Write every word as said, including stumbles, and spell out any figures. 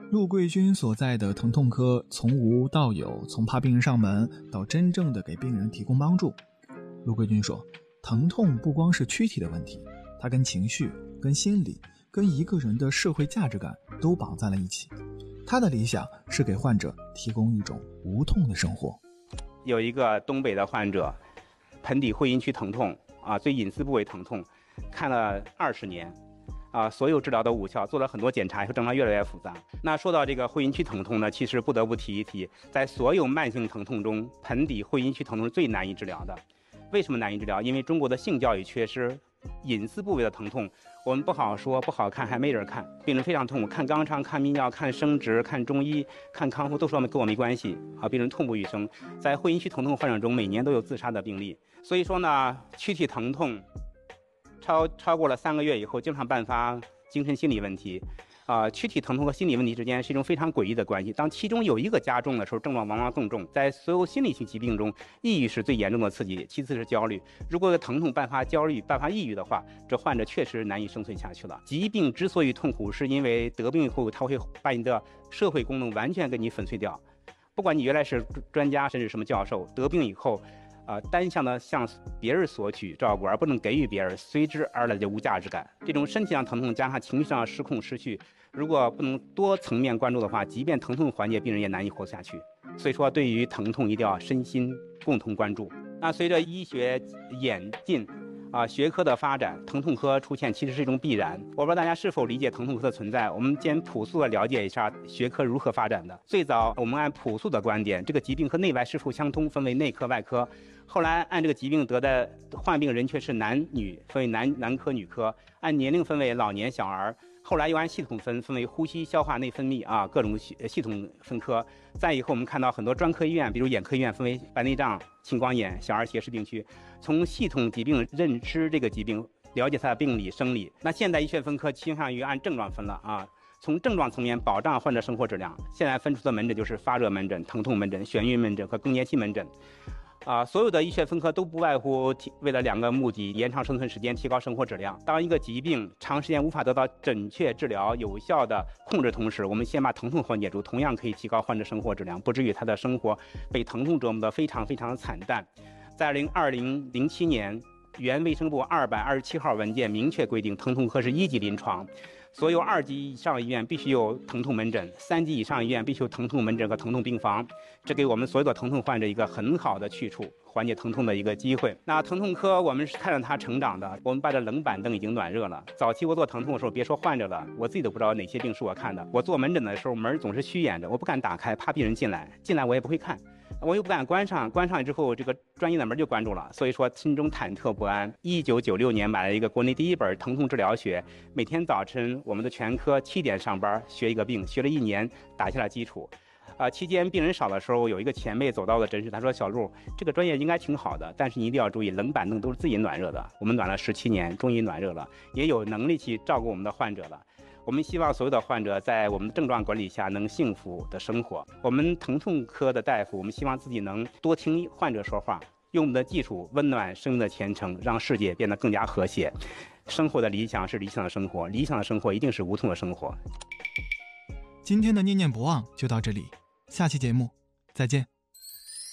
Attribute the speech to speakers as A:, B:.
A: 陆桂军所在的疼痛科从无到有，从怕病人上门到真正的给病人提供帮助。陆桂军说，疼痛不光是躯体的问题，它跟情绪、跟心理、跟一个人的社会价值感都绑在了一起。他的理想是给患者提供一种无痛的生活。
B: 有一个东北的患者，盆底会阴区疼痛啊，最隐私部位疼痛，看了二十年。啊，所有治疗都无效，做了很多检查以后症状越来越复杂。那说到这个会阴区疼痛呢，其实不得不提一提，在所有慢性疼痛中，盆底会阴区疼痛是最难以治疗的。为什么难以治疗？因为中国的性教育缺失，隐私部位的疼痛我们不好说不好看，还没人看，病人非常痛苦，看肛肠、看泌尿、看生殖、看中医、看康复都说跟我没关系啊，病人痛不欲生。在会阴区疼痛患者中，每年都有自杀的病例。所以说呢，躯体疼痛超超过了三个月以后，经常伴发精神心理问题，啊、呃，躯体疼痛和心理问题之间是一种非常诡异的关系。当其中有一个加重的时候，症状往往更重。在所有心理性疾病中，抑郁是最严重的刺激，其次是焦虑。如果疼痛伴发焦虑、伴发抑郁的话，这患者确实难以生存下去了。疾病之所以痛苦，是因为得病以后，它会把你的社会功能完全给你粉碎掉。不管你原来是专家，甚至什么教授，得病以后。呃，单向的向别人索取照顾，而不能给予别人，随之而来的无价值感。这种身体上疼痛加上情绪上失控失去，如果不能多层面关注的话，即便疼痛缓解，病人也难以活下去。所以说，对于疼痛一定要身心共同关注。那随着医学演进，啊，学科的发展，疼痛科出现其实是一种必然。我不知道大家是否理解疼痛科的存在。我们先朴素的了解一下学科如何发展的。最早我们按朴素的观点，这个疾病和内外是否相通，分为内科、外科。后来按这个疾病得的患病人群是男女，分为男男科、女科；按年龄分为老年、小儿。后来又按系统分，分为呼吸、消化、内分泌啊，各种系系统分科。再以后我们看到很多专科医院，比如眼科医院分为白内障、青光眼、小儿斜视病区。从系统疾病认知这个疾病，了解它的病理生理。那现代医学分科倾向于按症状分了啊，从症状层面保障患者生活质量。现在分出的门诊就是发热门诊、疼痛门诊、眩晕门诊和更年期门诊。啊，所有的医学分科都不外乎为了两个目的：延长生存时间，提高生活质量。当一个疾病长时间无法得到准确治疗、有效的控制同时，我们先把疼痛缓解住，同样可以提高患者生活质量，不至于他的生活被疼痛折磨得非常非常惨淡。在二零零七年，原卫生部二百二十七号文件明确规定，疼痛科是一级临床。所有二级以上医院必须有疼痛门诊，三级以上医院必须有疼痛门诊和疼痛病房，这给我们所有的疼痛患者一个很好的去处，缓解疼痛的一个机会。那疼痛科我们是看着它成长的，我们把这冷板凳已经暖热了。早期我做疼痛的时候，别说患者了，我自己都不知道哪些病是我看的。我做门诊的时候，门总是虚掩着，我不敢打开，怕病人进来，进来我也不会看。我又不敢关上，关上之后这个专业的门就关住了，所以说心中忐忑不安。一九九六年买了一个国内第一本疼痛治疗学，每天早晨我们的全科七点上班学一个病，学了一年打下了基础。啊、呃，期间病人少的时候，有一个前辈走到了诊室，他说：“小陆，这个专业应该挺好的，但是你一定要注意，冷板凳都是自己暖热的。我们暖了十七年，终于暖热了，也有能力去照顾我们的患者了。”我们希望所有的患者在我们的症状管理下能幸福的生活。我们疼痛科的大夫，我们希望自己能多听患者说话，用我们的技术温暖生命的前程，让世界变得更加和谐。生活的理想是理想的生活，理想的生活一定是无痛的生活。
A: 今天的念念不忘就到这里，下期节目再见。